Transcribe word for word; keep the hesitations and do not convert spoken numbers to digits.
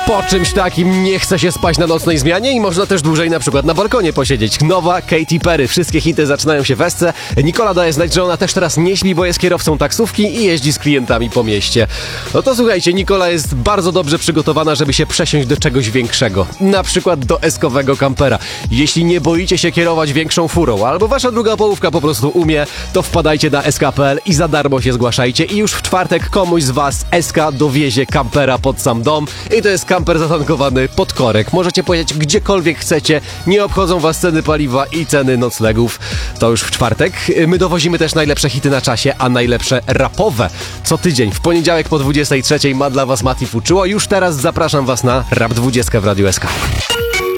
Po czymś takim nie chce się spać na nocnej zmianie i można też dłużej na przykład na balkonie posiedzieć. Nowa Katy Perry. Wszystkie hity zaczynają się w esce. Nikola daje znać, że ona też teraz nie śpi, bo jest kierowcą taksówki i jeździ z klientami po mieście. No to słuchajcie, Nikola jest bardzo dobrze przygotowana, żeby się przesiąść do czegoś większego. Na przykład do eskowego kampera. Jeśli nie boicie się kierować większą furą, albo wasza druga połówka po prostu umie, to wpadajcie na S K kropka P L i za darmo się zgłaszajcie i już w czwartek komuś z was S K dowiezie kampera pod sam dom i to jest kamper zatankowany pod korek. Możecie pojechać gdziekolwiek chcecie, nie obchodzą was ceny paliwa i ceny noclegów. To już w czwartek. My dowozimy też najlepsze hity na czasie, a najlepsze rapowe co tydzień. W poniedziałek po dwudziestej trzeciej ma dla was Mati Fuczyło. Już teraz zapraszam was na Rap dwadzieścia w Radiu S K.